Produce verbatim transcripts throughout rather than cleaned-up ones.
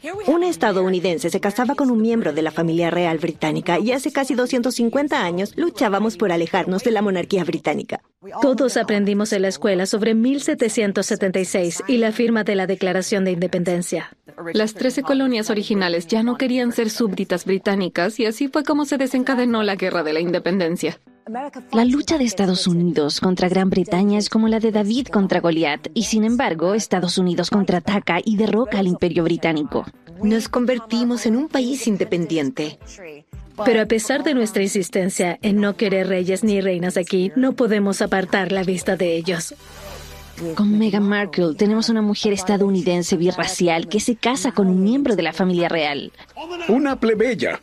Una estadounidense se casaba con un miembro de la familia real británica y hace casi doscientos cincuenta años luchábamos por alejarnos de la monarquía británica. Todos aprendimos en la escuela sobre mil setecientos setenta y seis y la firma de la Declaración de Independencia. Las trece colonias originales ya no querían ser súbditas británicas y así fue como se desencadenó la Guerra de la Independencia. La lucha de Estados Unidos contra Gran Bretaña es como la de David contra Goliat, y sin embargo, Estados Unidos contraataca y derroca al Imperio Británico. Nos convertimos en un país independiente. Pero a pesar de nuestra insistencia en no querer reyes ni reinas aquí, no podemos apartar la vista de ellos. Con Meghan Markle tenemos una mujer estadounidense birracial que se casa con un miembro de la familia real. Una plebeya.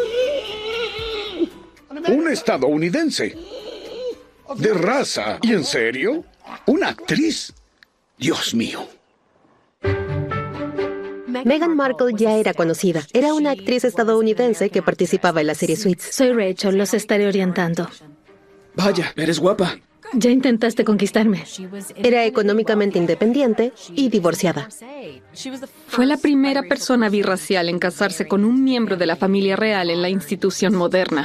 Una estadounidense. De raza. ¿Y en serio? ¿Una actriz? Dios mío. Meghan Markle ya era conocida. Era una actriz estadounidense que participaba en la serie Suits. Soy Rachel, los estaré orientando. Vaya, eres guapa. Ya intentaste conquistarme. Era económicamente independiente y divorciada. Fue la primera persona birracial en casarse con un miembro de la familia real en la institución moderna.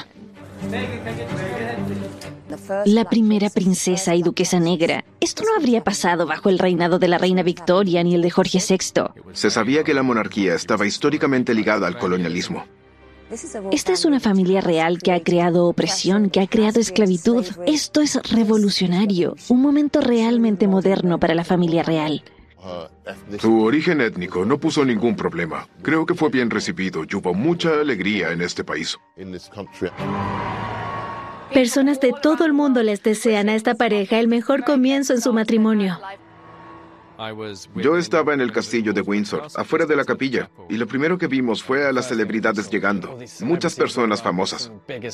La primera princesa y duquesa negra. Esto no habría pasado bajo el reinado de la reina Victoria ni el de Jorge sexto. Se sabía que la monarquía estaba históricamente ligada al colonialismo. Esta es una familia real que ha creado opresión, que ha creado esclavitud. Esto es revolucionario, un momento realmente moderno para la familia real. Su origen étnico no puso ningún problema. Creo que fue bien recibido y hubo mucha alegría en este país. Personas de todo el mundo les desean a esta pareja el mejor comienzo en su matrimonio. Yo estaba en el castillo de Windsor, afuera de la capilla, y lo primero que vimos fue a las celebridades llegando. Muchas personas famosas.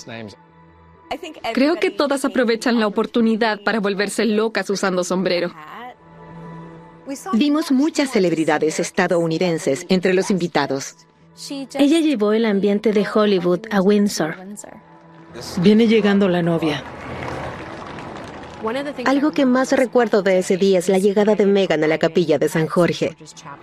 Creo que todas aprovechan la oportunidad para volverse locas usando sombrero. Vimos muchas celebridades estadounidenses entre los invitados. Ella llevó el ambiente de Hollywood a Windsor. Viene llegando la novia. Algo que más recuerdo de ese día es la llegada de Meghan a la capilla de San Jorge.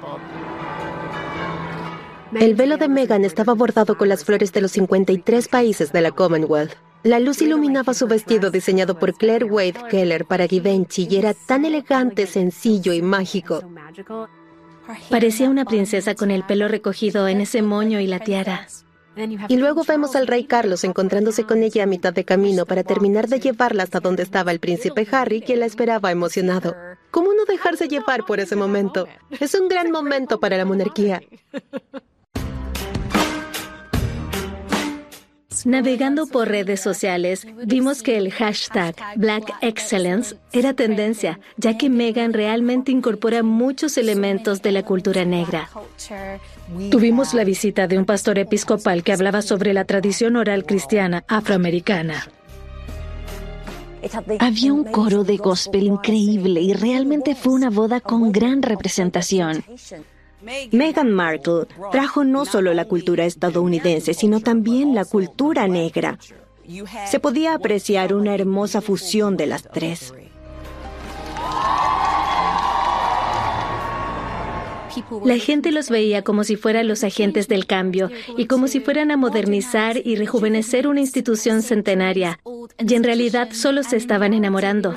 El velo de Meghan estaba bordado con las flores de los cincuenta y tres países de la Commonwealth. La luz iluminaba su vestido diseñado por Claire Wade Keller para Givenchy y era tan elegante, sencillo y mágico. Parecía una princesa con el pelo recogido en ese moño y la tiara. Y luego vemos al rey Carlos encontrándose con ella a mitad de camino para terminar de llevarla hasta donde estaba el príncipe Harry, quien la esperaba emocionado. ¿Cómo no dejarse llevar por ese momento? Es un gran momento para la monarquía. Navegando por redes sociales, vimos que el hashtag Black Excellence era tendencia, ya que Meghan realmente incorpora muchos elementos de la cultura negra. Tuvimos la visita de un pastor episcopal que hablaba sobre la tradición oral cristiana afroamericana. Había un coro de gospel increíble y realmente fue una boda con gran representación. Meghan Markle trajo no solo la cultura estadounidense, sino también la cultura negra. Se podía apreciar una hermosa fusión de las tres. La gente los veía como si fueran los agentes del cambio y como si fueran a modernizar y rejuvenecer una institución centenaria. Y en realidad solo se estaban enamorando.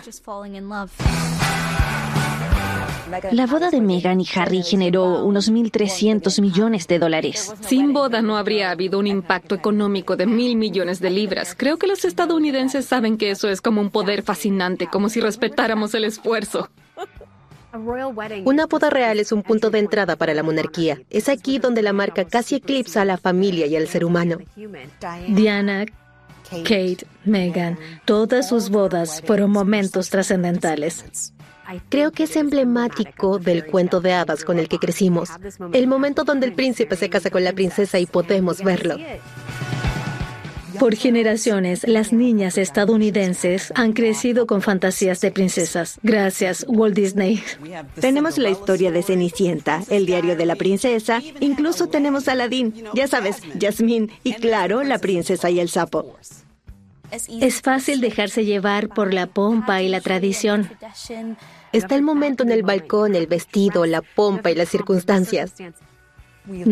La boda de Meghan y Harry generó unos mil trescientos millones de dólares. Sin boda no habría habido un impacto económico de mil millones de libras. Creo que los estadounidenses saben que eso es como un poder fascinante, como si respetáramos el esfuerzo. Una boda real es un punto de entrada para la monarquía. Es aquí donde la marca casi eclipsa a la familia y al ser humano. Diana, Kate, Meghan, todas sus bodas fueron momentos trascendentales. Creo que es emblemático del cuento de hadas con el que crecimos. El momento donde el príncipe se casa con la princesa y podemos verlo. Por generaciones, las niñas estadounidenses han crecido con fantasías de princesas. Gracias, Walt Disney. Tenemos la historia de Cenicienta, el diario de la princesa, incluso tenemos a Aladín, ya sabes, Jasmine y claro, la princesa y el sapo. Es fácil dejarse llevar por la pompa y la tradición. Está el momento en el balcón, el vestido, la pompa y las circunstancias.